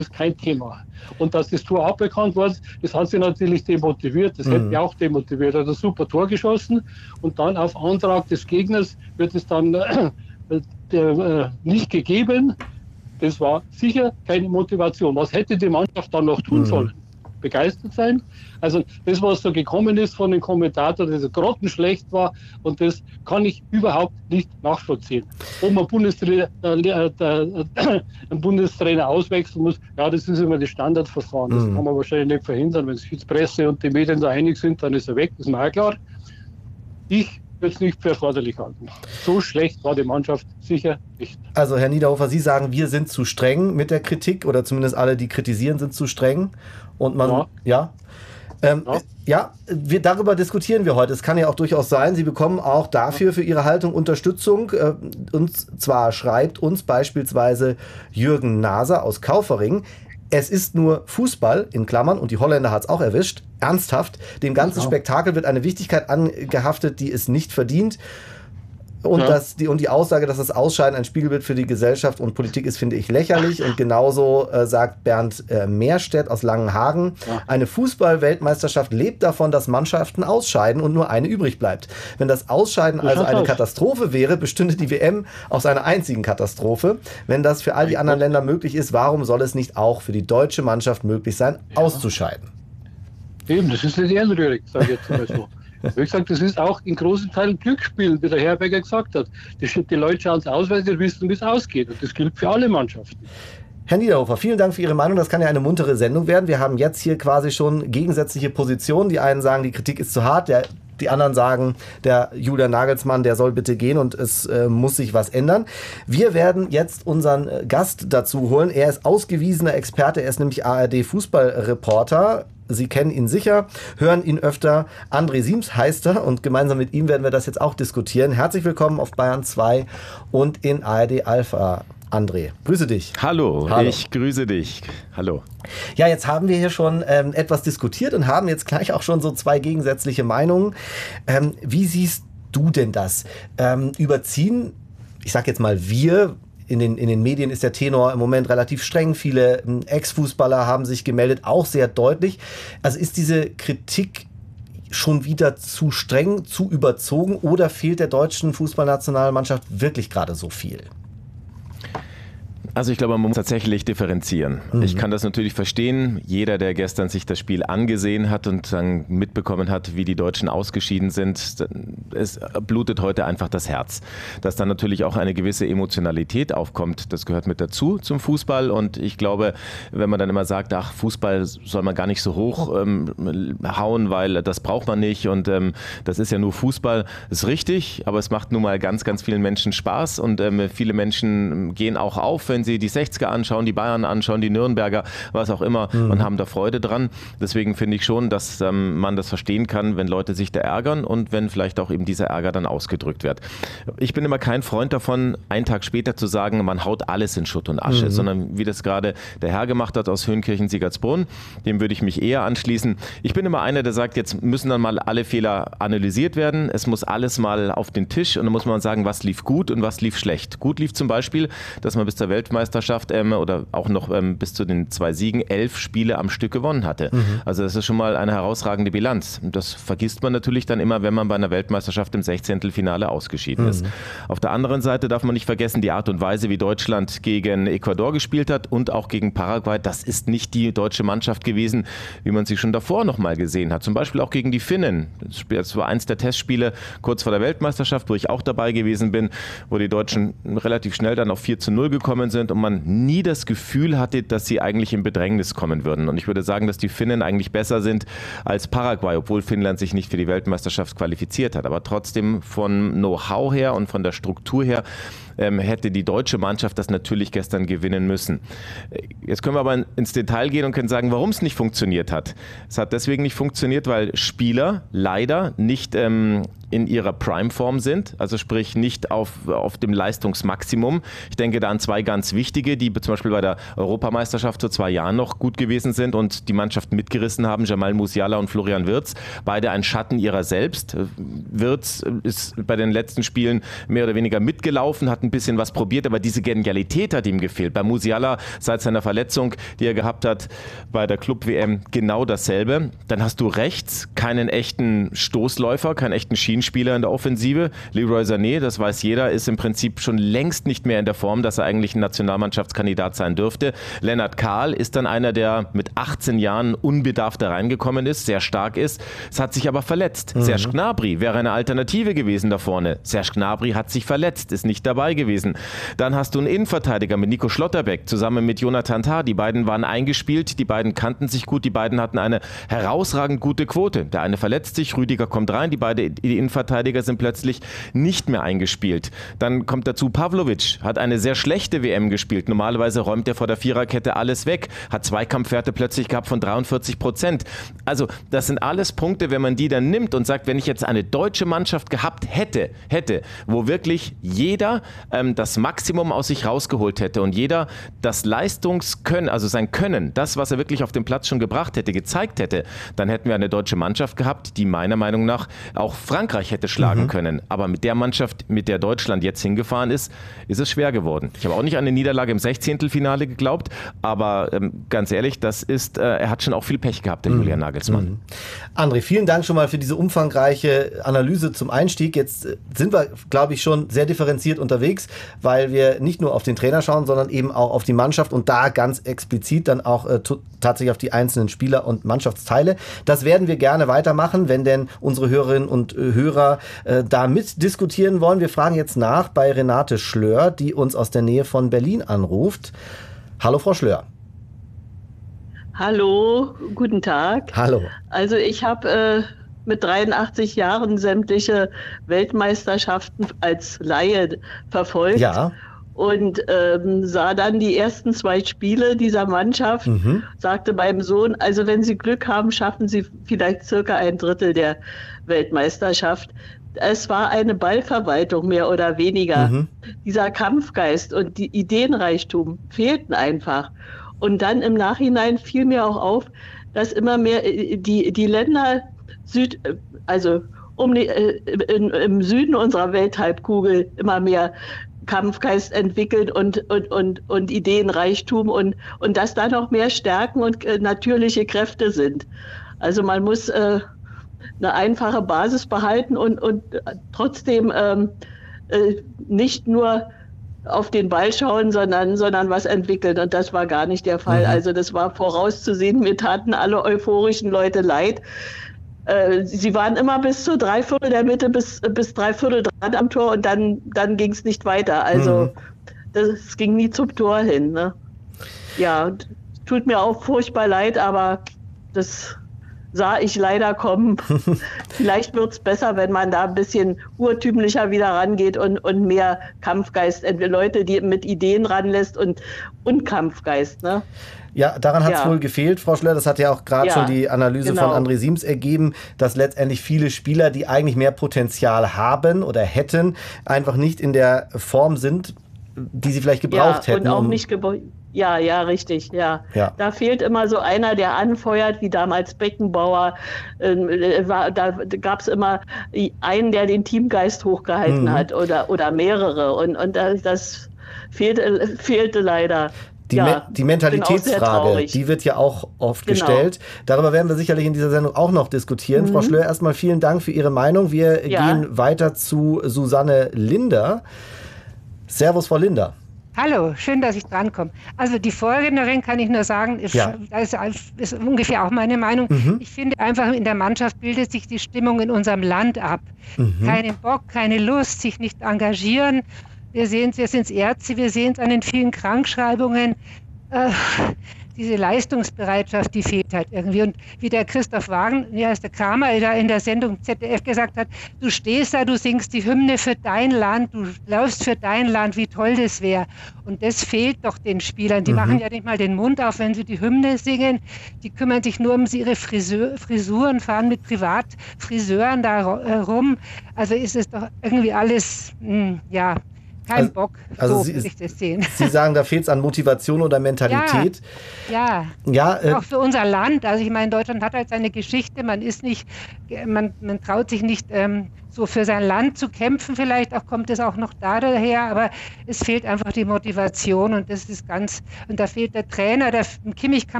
ist kein Thema. Und dass das Tor aberkannt wurde, das hat sie natürlich demotiviert. Das hätte mich auch demotiviert. Er hat ein super Tor geschossen und dann auf Antrag des Gegners wird es dann nicht gegeben. Das war sicher keine Motivation. Was hätte die Mannschaft dann noch tun sollen? Begeistert sein? Also das, was so gekommen ist von den Kommentatoren, dass es grottenschlecht war, und das kann ich überhaupt nicht nachvollziehen. Ob man einen Bundestrainer auswechseln muss, ja, das ist immer das Standardverfahren. Das kann man wahrscheinlich nicht verhindern. Wenn sich die Presse und die Medien da einig sind, dann ist er weg, das ist mir auch klar. Ich würde es nicht für erforderlich halten. So schlecht war die Mannschaft sicher nicht. Also Herr Niederhofer, Sie sagen, wir sind zu streng mit der Kritik, oder zumindest alle, die kritisieren, sind zu streng. Und man, darüber diskutieren wir heute. Es kann ja auch durchaus sein, Sie bekommen auch dafür für Ihre Haltung Unterstützung. Und zwar schreibt uns beispielsweise Jürgen Naser aus Kaufering: Es ist nur Fußball, in Klammern, und die Holländer hat es auch erwischt, ernsthaft. Dem ganzen Spektakel wird eine Wichtigkeit angehaftet, die es nicht verdient. Und, die Aussage, dass das Ausscheiden ein Spiegelbild für die Gesellschaft und Politik ist, finde ich lächerlich. Und genauso sagt Bernd Mehrstedt aus Langenhagen: Eine Fußball-Weltmeisterschaft lebt davon, dass Mannschaften ausscheiden und nur eine übrig bleibt. Wenn das Ausscheiden also eine Katastrophe wäre, bestünde die WM aus einer einzigen Katastrophe. Wenn das für all die anderen Länder möglich ist, warum soll es nicht auch für die deutsche Mannschaft möglich sein, auszuscheiden? Eben, das ist nicht ehrenrührig, sage ich jetzt mal so. Wie gesagt, das ist auch in großen Teilen Glücksspiel, wie der Herberger gesagt hat. Die Leute schauen es aus, weil sie wissen, wie es ausgeht. Und das gilt für alle Mannschaften. Herr Niederhofer, vielen Dank für Ihre Meinung. Das kann ja eine muntere Sendung werden. Wir haben jetzt hier quasi schon gegensätzliche Positionen. Die einen sagen, die Kritik ist zu hart. Die anderen sagen, der Julian Nagelsmann, der soll bitte gehen und es muss sich was ändern. Wir werden jetzt unseren Gast dazu holen. Er ist ausgewiesener Experte. Er ist nämlich ARD-Fußballreporter. Sie kennen ihn sicher, hören ihn öfter. André Siems heißt er, und gemeinsam mit ihm werden wir das jetzt auch diskutieren. Herzlich willkommen auf Bayern 2 und in ARD Alpha. André, grüße dich. Hallo, ich grüße dich. Hallo. Ja, jetzt haben wir hier schon etwas diskutiert und haben jetzt gleich auch schon so zwei gegensätzliche Meinungen. Wie siehst du denn das? Überziehen, ich sag jetzt mal wir, in den Medien ist der Tenor im Moment relativ streng. Viele Ex-Fußballer haben sich gemeldet, auch sehr deutlich. Also ist diese Kritik schon wieder zu streng, zu überzogen, oder fehlt der deutschen Fußballnationalmannschaft wirklich gerade so viel? Also ich glaube, man muss tatsächlich differenzieren. Ich kann das natürlich verstehen. Jeder, der gestern sich das Spiel angesehen hat und dann mitbekommen hat, wie die Deutschen ausgeschieden sind, es blutet heute einfach das Herz. Dass dann natürlich auch eine gewisse Emotionalität aufkommt, das gehört mit dazu zum Fußball. Und ich glaube, wenn man dann immer sagt, ach, Fußball soll man gar nicht so hoch hauen, weil das braucht man nicht und das ist ja nur Fußball, ist richtig, aber es macht nun mal ganz, ganz vielen Menschen Spaß und viele Menschen gehen auch auf, wenn sie die 60er anschauen, die Bayern anschauen, die Nürnberger, was auch immer, und haben da Freude dran. Deswegen finde ich schon, dass man das verstehen kann, wenn Leute sich da ärgern und wenn vielleicht auch eben dieser Ärger dann ausgedrückt wird. Ich bin immer kein Freund davon, einen Tag später zu sagen, man haut alles in Schutt und Asche, sondern wie das gerade der Herr gemacht hat aus Höhenkirchen-Siegertsbrunn, dem würde ich mich eher anschließen. Ich bin immer einer, der sagt, jetzt müssen dann mal alle Fehler analysiert werden. Es muss alles mal auf den Tisch und dann muss man sagen, was lief gut und was lief schlecht. Gut lief zum Beispiel, dass man bis zur Weltmeisterschaft oder auch noch bis zu den 2 Siegen 11 Spiele am Stück gewonnen hatte. Also das ist schon mal eine herausragende Bilanz. Das vergisst man natürlich dann immer, wenn man bei einer Weltmeisterschaft im 16. Finale ausgeschieden ist. Auf der anderen Seite darf man nicht vergessen, die Art und Weise, wie Deutschland gegen Ecuador gespielt hat und auch gegen Paraguay, das ist nicht die deutsche Mannschaft gewesen, wie man sie schon davor noch mal gesehen hat. Zum Beispiel auch gegen die Finnen. Das war eins der Testspiele kurz vor der Weltmeisterschaft, wo ich auch dabei gewesen bin, wo die Deutschen relativ schnell dann auf 4:0 gekommen sind und man nie das Gefühl hatte, dass sie eigentlich in Bedrängnis kommen würden. Und ich würde sagen, dass die Finnen eigentlich besser sind als Paraguay, obwohl Finnland sich nicht für die Weltmeisterschaft qualifiziert hat. Aber trotzdem von Know-how her und von der Struktur her hätte die deutsche Mannschaft das natürlich gestern gewinnen müssen. Jetzt können wir aber ins Detail gehen und können sagen, warum es nicht funktioniert hat. Es hat deswegen nicht funktioniert, weil Spieler leider nicht in ihrer Prime-Form sind, also sprich nicht auf dem Leistungsmaximum. Ich denke da an 2 ganz wichtige, die zum Beispiel bei der Europameisterschaft vor 2 Jahren noch gut gewesen sind und die Mannschaft mitgerissen haben, Jamal Musiala und Florian Wirtz, beide ein Schatten ihrer selbst. Wirtz ist bei den letzten Spielen mehr oder weniger mitgelaufen, hat hat ein bisschen was probiert, aber diese Genialität hat ihm gefehlt. Bei Musiala seit seiner Verletzung, die er gehabt hat bei der Club-WM, genau dasselbe. Dann hast du rechts keinen echten Stoßläufer, keinen echten Schienenspieler in der Offensive. Leroy Sané, das weiß jeder, ist im Prinzip schon längst nicht mehr in der Form, dass er eigentlich ein Nationalmannschaftskandidat sein dürfte. Lennart Kahl ist dann einer, der mit 18 Jahren unbedarft da reingekommen ist, sehr stark ist. Es hat sich aber verletzt. Serge Gnabry wäre eine Alternative gewesen da vorne. Serge Gnabry hat sich verletzt, ist nicht dabei gewesen. Dann hast du einen Innenverteidiger mit Nico Schlotterbeck zusammen mit Jonathan Tah. Die beiden waren eingespielt, die beiden kannten sich gut, die beiden hatten eine herausragend gute Quote. Der eine verletzt sich, Rüdiger kommt rein, die Innenverteidiger sind plötzlich nicht mehr eingespielt. Dann kommt dazu Pavlovic, hat eine sehr schlechte WM gespielt. Normalerweise räumt er vor der Viererkette alles weg, hat Zweikampfwerte plötzlich gehabt von 43%. Also das sind alles Punkte, wenn man die dann nimmt und sagt, wenn ich jetzt eine deutsche Mannschaft gehabt hätte, wo wirklich jeder das Maximum aus sich rausgeholt hätte und jeder das Leistungskönnen, also sein Können, das, was er wirklich auf dem Platz schon gebracht hätte, gezeigt hätte, dann hätten wir eine deutsche Mannschaft gehabt, die meiner Meinung nach auch Frankreich hätte schlagen können. Aber mit der Mannschaft, mit der Deutschland jetzt hingefahren ist, ist es schwer geworden. Ich habe auch nicht an eine Niederlage im 16. Finale geglaubt, aber ganz ehrlich, das ist, er hat schon auch viel Pech gehabt, der Julian Nagelsmann. André, vielen Dank schon mal für diese umfangreiche Analyse zum Einstieg. Jetzt sind wir, glaube ich, schon sehr differenziert unterwegs, weil wir nicht nur auf den Trainer schauen, sondern eben auch auf die Mannschaft und da ganz explizit dann auch tatsächlich auf die einzelnen Spieler und Mannschaftsteile. Das werden wir gerne weitermachen, wenn denn unsere Hörerinnen und Hörer da mitdiskutieren wollen. Wir fragen jetzt nach bei Renate Schlör, die uns aus der Nähe von Berlin anruft. Hallo, Frau Schlör. Hallo, guten Tag. Hallo. Also ich habe mit 83 Jahren sämtliche Weltmeisterschaften als Laie verfolgt. Ja. Und sah dann die ersten 2 Spiele dieser Mannschaft, sagte meinem Sohn, also wenn Sie Glück haben, schaffen Sie vielleicht circa 1/3 der Weltmeisterschaft. Es war eine Ballverwaltung, mehr oder weniger. Dieser Kampfgeist und die Ideenreichtum fehlten einfach. Und dann im Nachhinein fiel mir auch auf, dass immer mehr die Länder im Süden unserer Welthalbkugel immer mehr Kampfgeist entwickelt und Ideenreichtum und dass da noch mehr Stärken und natürliche Kräfte sind. Also man muss eine einfache Basis behalten und trotzdem nicht nur auf den Ball schauen, sondern was entwickeln. Und das war gar nicht der Fall. Also das war vorauszusehen. Mir taten alle euphorischen Leute leid. Sie waren immer bis zu 3/4 der Mitte, bis 3/4 dran am Tor und dann ging es nicht weiter. Also das ging nie zum Tor hin. Ne? Ja, tut mir auch furchtbar leid, aber das sah ich leider kommen. Vielleicht wird es besser, wenn man da ein bisschen urtümlicher wieder rangeht und mehr Kampfgeist, Leute, die mit Ideen ranlässt und Kampfgeist. Ne? Ja, daran hat es wohl gefehlt, Frau Schlör. Das hat ja auch gerade schon die Analyse von André Siems ergeben, dass letztendlich viele Spieler, die eigentlich mehr Potenzial haben oder hätten, einfach nicht in der Form sind, die sie vielleicht gebraucht hätten. Und auch nicht Ja, richtig, ja. Da fehlt immer so einer, der anfeuert, wie damals Beckenbauer. Da gab es immer einen, der den Teamgeist hochgehalten hat oder mehrere. Und das fehlte leider. Die Mentalitätsfrage, die wird ja auch oft gestellt. Darüber werden wir sicherlich in dieser Sendung auch noch diskutieren. Frau Schlör, erstmal vielen Dank für Ihre Meinung. Wir gehen weiter zu Susanne Linder. Servus, Frau Linder. Hallo, schön, dass ich drankomme. Also die Vorrednerin kann ich nur sagen, ist ungefähr auch meine Meinung. Ich finde einfach, in der Mannschaft bildet sich die Stimmung in unserem Land ab. Keinen Bock, keine Lust, sich nicht engagieren. Wir sind Ärzte, wir sehen es an den vielen Krankschreibungen. Diese Leistungsbereitschaft, die fehlt halt irgendwie. Und wie der Christoph Wagen, der Kramer, da in der Sendung ZDF gesagt hat, du stehst da, du singst die Hymne für dein Land, du läufst für dein Land, wie toll das wäre. Und das fehlt doch den Spielern. Die machen ja nicht mal den Mund auf, wenn sie die Hymne singen. Die kümmern sich nur um ihre Frisuren, fahren mit Privatfriseuren da rum. Also ist es doch irgendwie alles, Kein Bock, also so würde ich das sehen. Sie sagen, da fehlt es an Motivation oder Mentalität. Ja, auch für unser Land. Also ich meine, Deutschland hat halt seine Geschichte. Man traut sich nicht so für sein Land zu kämpfen. Vielleicht kommt es auch noch daher, aber es fehlt einfach die Motivation und das ist und da fehlt der Trainer. Kimmich kann